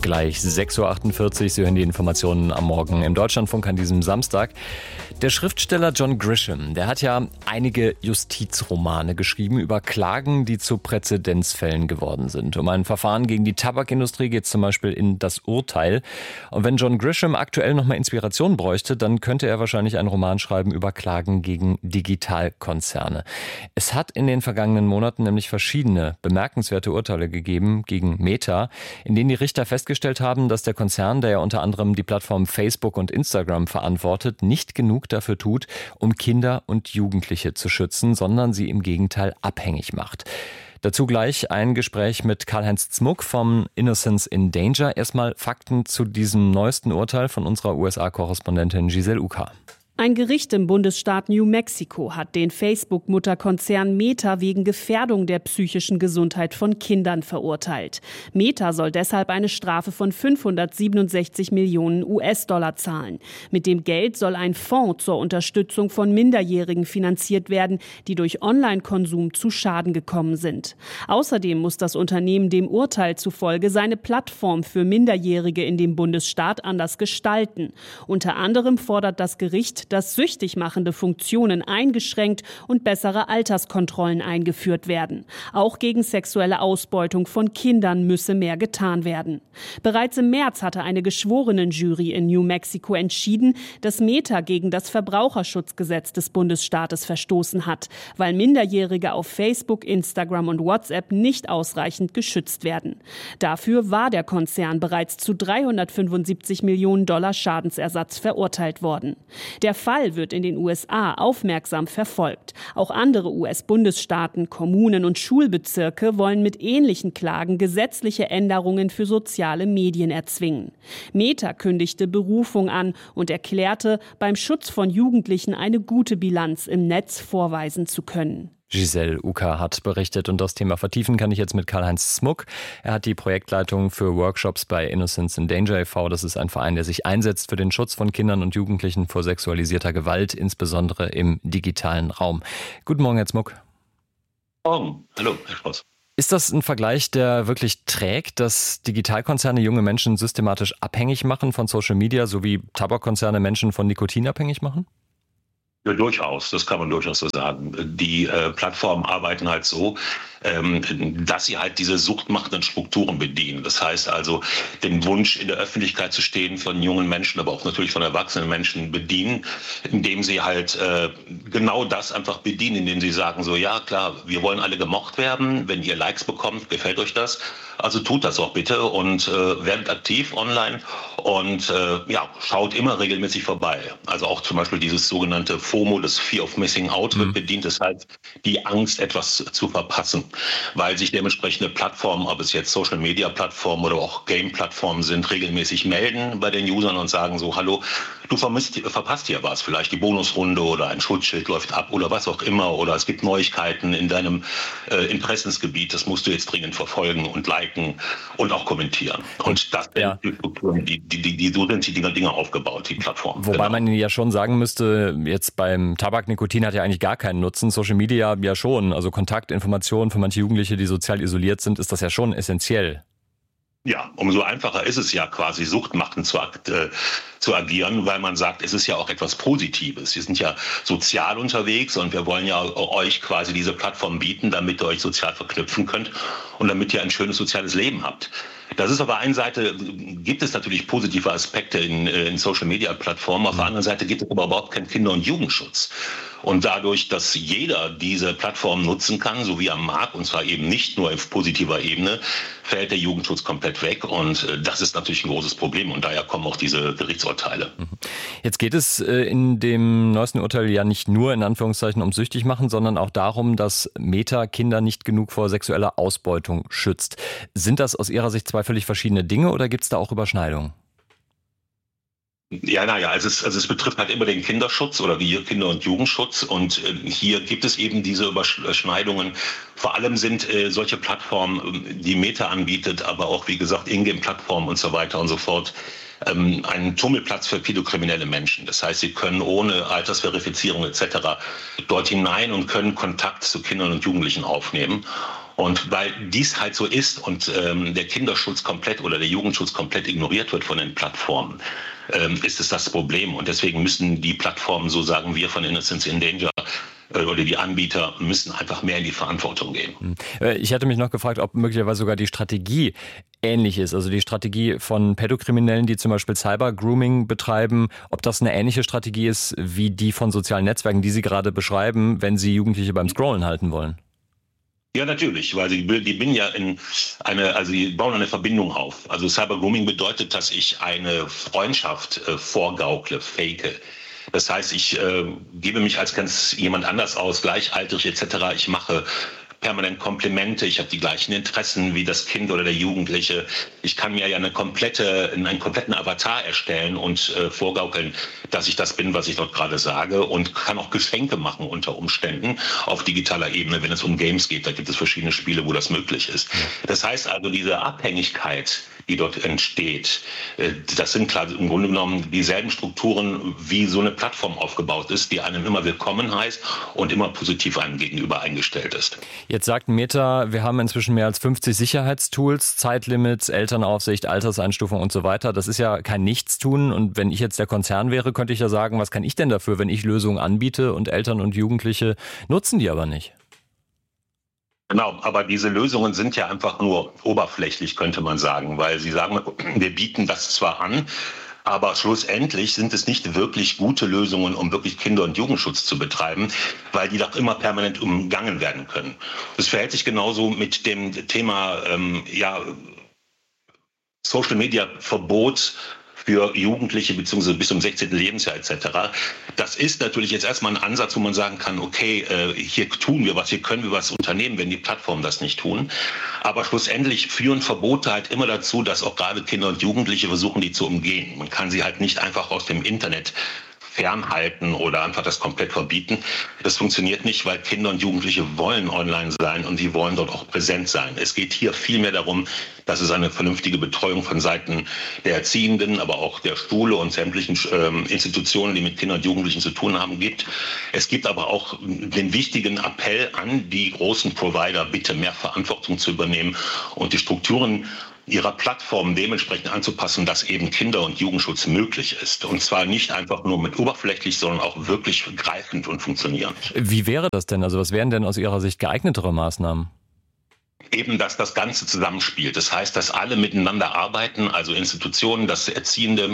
Gleich 6.48 Uhr, Sie hören die Informationen am Morgen im Deutschlandfunk an diesem Samstag. Der Schriftsteller John Grisham, der hat ja einige Justizromane geschrieben über Klagen, die zu Präzedenzfällen geworden sind. Um ein Verfahren gegen die Tabakindustrie geht es zum Beispiel in Das Urteil. Und wenn John Grisham aktuell nochmal Inspiration bräuchte, dann könnte er wahrscheinlich einen Roman schreiben über Klagen gegen Digitalkonzerne. Es hat in den vergangenen Monaten nämlich verschiedene bemerkenswerte Urteile gegeben gegen Meta, in denen die Richter festgestellt haben, dass der Konzern, der ja unter anderem die Plattformen Facebook und Instagram verantwortet, nicht genug dafür tut, um Kinder und Jugendliche zu schützen, sondern sie im Gegenteil abhängig macht. Dazu gleich ein Gespräch mit Karl-Heinz Zmuck vom Innocence in Danger. Erstmal Fakten zu diesem neuesten Urteil von unserer USA-Korrespondentin Giselle Uka. Ein Gericht im Bundesstaat New Mexico hat den Facebook-Mutterkonzern Meta wegen Gefährdung der psychischen Gesundheit von Kindern verurteilt. Meta soll deshalb eine Strafe von 567 Millionen US-Dollar zahlen. Mit dem Geld soll ein Fonds zur Unterstützung von Minderjährigen finanziert werden, die durch Online-Konsum zu Schaden gekommen sind. Außerdem muss das Unternehmen dem Urteil zufolge seine Plattform für Minderjährige in dem Bundesstaat anders gestalten. Unter anderem fordert das Gericht, dass süchtig machende Funktionen eingeschränkt und bessere Alterskontrollen eingeführt werden. Auch gegen sexuelle Ausbeutung von Kindern müsse mehr getan werden. Bereits im März hatte eine Geschworenenjury in New Mexico entschieden, dass Meta gegen das Verbraucherschutzgesetz des Bundesstaates verstoßen hat, weil Minderjährige auf Facebook, Instagram und WhatsApp nicht ausreichend geschützt werden. Dafür war der Konzern bereits zu 375 Millionen Dollar Schadensersatz verurteilt worden. Der Fall wird in den USA aufmerksam verfolgt. Auch andere US-Bundesstaaten, Kommunen und Schulbezirke wollen mit ähnlichen Klagen gesetzliche Änderungen für soziale Medien erzwingen. Meta kündigte Berufung an und erklärte, beim Schutz von Jugendlichen eine gute Bilanz im Netz vorweisen zu können. Giselle Uka hat berichtet und das Thema vertiefen kann ich jetzt mit Karl-Heinz Zmuck. Er hat die Projektleitung für Workshops bei Innocence in Danger e.V. Das ist ein Verein, der sich einsetzt für den Schutz von Kindern und Jugendlichen vor sexualisierter Gewalt, insbesondere im digitalen Raum. Guten Morgen, Herr Zmuck. Morgen. Hallo, Herr Schloss. Ist das ein Vergleich, der wirklich trägt, dass Digitalkonzerne junge Menschen systematisch abhängig machen von Social Media, sowie Tabakkonzerne Menschen von Nikotin abhängig machen? Ja, durchaus, das kann man durchaus so sagen. Die Plattformen arbeiten halt so, dass sie halt diese suchtmachenden Strukturen bedienen. Das heißt also, den Wunsch, in der Öffentlichkeit zu stehen von jungen Menschen, aber auch natürlich von erwachsenen Menschen bedienen, indem sie halt genau das einfach bedienen, indem sie sagen so, ja klar, wir wollen alle gemocht werden, wenn ihr Likes bekommt, gefällt euch das, also tut das auch bitte und werdet aktiv online und schaut immer regelmäßig vorbei. Also auch zum Beispiel dieses sogenannte FOMO, das Fear of Missing Out, wird bedient. Das heißt, die Angst, etwas zu verpassen, weil sich dementsprechende Plattformen, ob es jetzt Social-Media-Plattformen oder auch Game-Plattformen sind, regelmäßig melden bei den Usern und sagen so, hallo, du verpasst hier was, vielleicht die Bonusrunde oder ein Schutzschild läuft ab oder was auch immer oder es gibt Neuigkeiten in deinem Interessensgebiet, das musst du jetzt dringend verfolgen und liken und auch kommentieren. Und das sind die Strukturen, so sind die Dinge aufgebaut, die Plattformen. Wobei man ja schon sagen müsste, jetzt beim Tabak, Nikotin hat ja eigentlich gar keinen Nutzen, Social Media ja schon, also Kontakt, Informationen für manche Jugendliche, die sozial isoliert sind, ist das ja schon essentiell. Ja, umso einfacher ist es ja quasi suchtmachend zu agieren, weil man sagt, es ist ja auch etwas Positives. Wir sind ja sozial unterwegs und wir wollen ja euch quasi diese Plattform bieten, damit ihr euch sozial verknüpfen könnt und damit ihr ein schönes soziales Leben habt. Das ist auf der einen Seite, gibt es natürlich positive Aspekte in Social-Media-Plattformen, auf der anderen Seite gibt es aber überhaupt keinen Kinder- und Jugendschutz. Und dadurch, dass jeder diese Plattform nutzen kann, so wie er mag, und zwar eben nicht nur auf positiver Ebene, fällt der Jugendschutz komplett weg. Und das ist natürlich ein großes Problem. Und daher kommen auch diese Gerichtsurteile. Jetzt geht es in dem neuesten Urteil ja nicht nur in Anführungszeichen um süchtig machen, sondern auch darum, dass Meta Kinder nicht genug vor sexueller Ausbeutung schützt. Sind das aus Ihrer Sicht zwei völlig verschiedene Dinge oder gibt es da auch Überschneidungen? Ja, also es betrifft halt immer den Kinderschutz oder wie Kinder- und Jugendschutz und hier gibt es eben diese Überschneidungen. Vor allem sind solche Plattformen, die Meta anbietet, aber auch wie gesagt Ingame-Plattformen und so weiter und so fort, ein Tummelplatz für pädokriminelle Menschen. Das heißt, sie können ohne Altersverifizierung etc. dort hinein und können Kontakt zu Kindern und Jugendlichen aufnehmen. Und weil dies halt so ist und der Kinderschutz komplett oder der Jugendschutz komplett ignoriert wird von den Plattformen, ist es das Problem. Und deswegen müssen die Plattformen, so sagen wir von Innocence in Danger, oder die Anbieter müssen einfach mehr in die Verantwortung gehen. Ich hatte mich noch gefragt, ob möglicherweise sogar die Strategie ähnlich ist. Also die Strategie von Pädokriminellen, die zum Beispiel Cyber-Grooming betreiben, ob das eine ähnliche Strategie ist wie die von sozialen Netzwerken, die Sie gerade beschreiben, wenn sie Jugendliche beim Scrollen halten wollen. Ja, natürlich, weil die binden ja die bauen eine Verbindung auf. Also Cyber-Grooming bedeutet, dass ich eine Freundschaft vorgaukle, fake. Das heißt, ich gebe mich als ganz jemand anders aus, gleichaltrig etc. Ich mache permanent Komplimente, ich habe die gleichen Interessen wie das Kind oder der Jugendliche. Ich kann mir ja einen kompletten Avatar erstellen und vorgaukeln, dass ich das bin, was ich dort gerade sage, und kann auch Geschenke machen unter Umständen auf digitaler Ebene, wenn es um Games geht. Da gibt es verschiedene Spiele, wo das möglich ist. Das heißt also, diese Abhängigkeit, die dort entsteht, das sind klar im Grunde genommen dieselben Strukturen, wie so eine Plattform aufgebaut ist, die einem immer willkommen heißt und immer positiv einem gegenüber eingestellt ist. Jetzt sagt Meta, wir haben inzwischen mehr als 50 Sicherheitstools, Zeitlimits, Elternaufsicht, Alterseinstufung und so weiter. Das ist ja kein Nichtstun. Und wenn ich jetzt der Konzern wäre, könnte ich ja sagen, was kann ich denn dafür, wenn ich Lösungen anbiete und Eltern und Jugendliche nutzen die aber nicht? Genau, aber diese Lösungen sind ja einfach nur oberflächlich, könnte man sagen, weil sie sagen, wir bieten das zwar an, aber schlussendlich sind es nicht wirklich gute Lösungen, um wirklich Kinder- und Jugendschutz zu betreiben, weil die doch immer permanent umgangen werden können. Das verhält sich genauso mit dem Thema Social-Media-Verbot für Jugendliche bzw. bis zum 16. Lebensjahr etc. Das ist natürlich jetzt erstmal ein Ansatz, wo man sagen kann, okay, hier tun wir was, hier können wir was unternehmen, wenn die Plattformen das nicht tun. Aber schlussendlich führen Verbote halt immer dazu, dass auch gerade Kinder und Jugendliche versuchen, die zu umgehen. Man kann sie halt nicht einfach aus dem Internet fernhalten oder einfach das komplett verbieten. Das funktioniert nicht, weil Kinder und Jugendliche wollen online sein und sie wollen dort auch präsent sein. Es geht hier vielmehr darum, dass es eine vernünftige Betreuung von Seiten der Erziehenden, aber auch der Schule und sämtlichen Institutionen, die mit Kindern und Jugendlichen zu tun haben, gibt. Es gibt aber auch den wichtigen Appell an die großen Provider, bitte mehr Verantwortung zu übernehmen und die Strukturen ihrer Plattform dementsprechend anzupassen, dass eben Kinder- und Jugendschutz möglich ist. Und zwar nicht einfach nur mit oberflächlich, sondern auch wirklich greifend und funktionierend. Wie wäre das denn? Also was wären denn aus Ihrer Sicht geeignetere Maßnahmen? Eben, dass das Ganze zusammenspielt. Das heißt, dass alle miteinander arbeiten, also Institutionen, dass Erziehende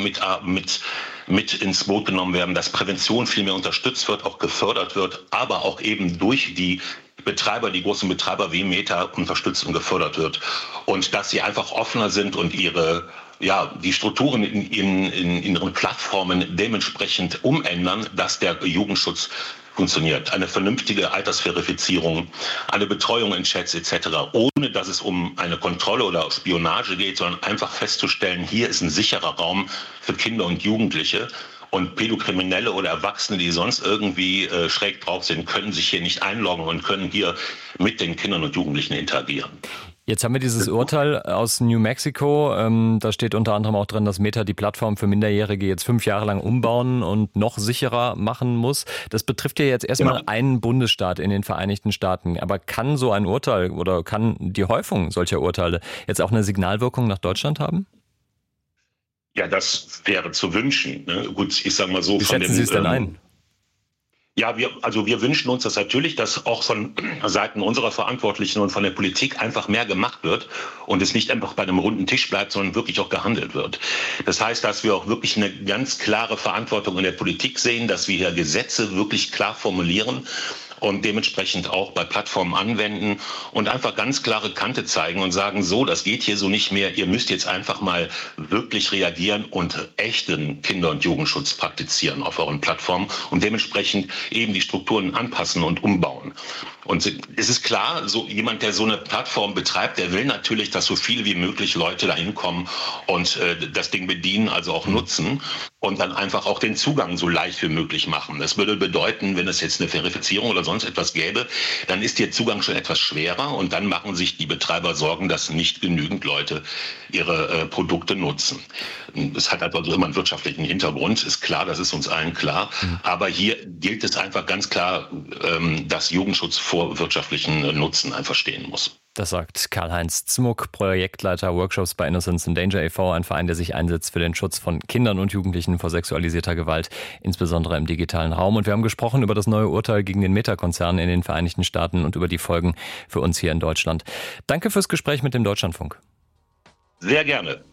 mit ins Boot genommen werden, dass Prävention viel mehr unterstützt wird, auch gefördert wird, aber auch eben durch die Betreiber, die großen Betreiber wie Meta unterstützt und gefördert wird. Und dass sie einfach offener sind und die Strukturen in ihren Plattformen dementsprechend umändern, dass der Jugendschutz funktioniert. Eine vernünftige Altersverifizierung, eine Betreuung in Chats etc., ohne dass es um eine Kontrolle oder Spionage geht, sondern einfach festzustellen, hier ist ein sicherer Raum für Kinder und Jugendliche. Und Pädokriminelle oder Erwachsene, die sonst irgendwie schräg drauf sind, können sich hier nicht einloggen und können hier mit den Kindern und Jugendlichen interagieren. Jetzt haben wir dieses Urteil aus New Mexico. Da steht unter anderem auch drin, dass Meta die Plattform für Minderjährige jetzt 5 Jahre lang umbauen und noch sicherer machen muss. Das betrifft ja jetzt erstmal einen Bundesstaat in den Vereinigten Staaten. Aber kann so ein Urteil oder kann die Häufung solcher Urteile jetzt auch eine Signalwirkung nach Deutschland haben? Ja, das wäre zu wünschen. Ne? Gut, ich sage mal so. Wie schätzen Sie es denn ein? Ja, wir wünschen uns das natürlich, dass auch von Seiten unserer Verantwortlichen und von der Politik einfach mehr gemacht wird und es nicht einfach bei einem runden Tisch bleibt, sondern wirklich auch gehandelt wird. Das heißt, dass wir auch wirklich eine ganz klare Verantwortung in der Politik sehen, dass wir hier Gesetze wirklich klar formulieren und dementsprechend auch bei Plattformen anwenden und einfach ganz klare Kante zeigen und sagen, so, das geht hier so nicht mehr. Ihr müsst jetzt einfach mal wirklich reagieren und echten Kinder- und Jugendschutz praktizieren auf euren Plattformen und dementsprechend eben die Strukturen anpassen und umbauen. Und es ist klar, so jemand, der so eine Plattform betreibt, der will natürlich, dass so viele wie möglich Leute da hinkommen und das Ding bedienen, also auch nutzen und dann einfach auch den Zugang so leicht wie möglich machen. Das würde bedeuten, wenn es jetzt eine Verifizierung oder sonst etwas gäbe, dann ist der Zugang schon etwas schwerer und dann machen sich die Betreiber Sorgen, dass nicht genügend Leute ihre Produkte nutzen. Das hat also immer einen wirtschaftlichen Hintergrund, ist klar, das ist uns allen klar. Aber hier gilt es einfach ganz klar, dass Jugendschutz vor wirtschaftlichen Nutzen einfach stehen muss. Das sagt Karl-Heinz Zmuck, Projektleiter Workshops bei Innocence in Danger e.V., ein Verein, der sich einsetzt für den Schutz von Kindern und Jugendlichen vor sexualisierter Gewalt, insbesondere im digitalen Raum. Und wir haben gesprochen über das neue Urteil gegen den Meta-Konzern in den Vereinigten Staaten und über die Folgen für uns hier in Deutschland. Danke fürs Gespräch mit dem Deutschlandfunk. Sehr gerne.